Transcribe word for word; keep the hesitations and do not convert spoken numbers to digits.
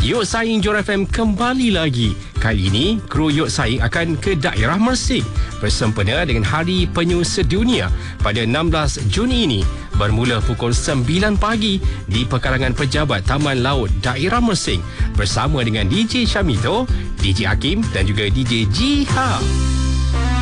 Yok Saing Johor F M kembali lagi. Kali ini, kru Yok Saing akan ke daerah Mersing bersempena dengan Hari Penyu Sedunia pada enam belas Juni ini bermula pukul sembilan pagi di pekarangan pejabat Taman Laut Daerah Mersing bersama dengan D J Syamito, D J Hakim dan juga D J Jiha.